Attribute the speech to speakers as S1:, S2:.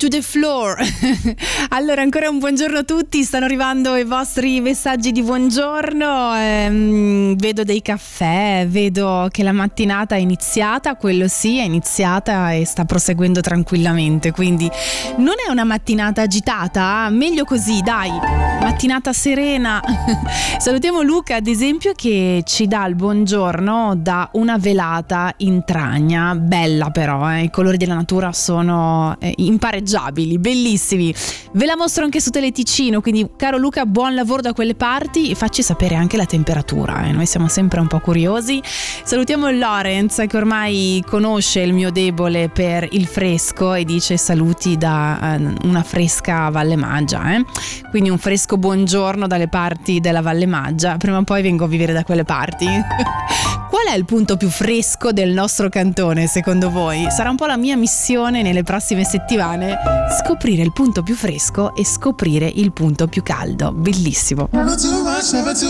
S1: to the floor. Allora, ancora un buongiorno a tutti, stanno arrivando i vostri messaggi di buongiorno, vedo dei caffè, vedo che la mattinata è iniziata, quello sì, è iniziata e sta proseguendo tranquillamente, quindi non è una mattinata agitata, meglio così, dai, mattinata serena. Salutiamo Luca, ad esempio, che ci dà il buongiorno da una velata in Tragna, bella però, i colori della natura sono impareggiabili, bellissimi. Ve la mostro anche su Teleticino, quindi caro Luca, buon lavoro da quelle parti e facci sapere anche la temperatura, noi siamo sempre un po' curiosi. Salutiamo Lorenz, che ormai conosce il mio debole per il fresco e dice saluti da una fresca Valle Maggia, quindi un fresco buongiorno dalle parti della Valle Maggia. Prima o poi vengo a vivere da quelle parti. Qual è il punto più fresco del nostro cantone, secondo voi? Sarà un po' la mia missione nelle prossime settimane, scoprire il punto più fresco e scoprire il punto più caldo. Bellissimo.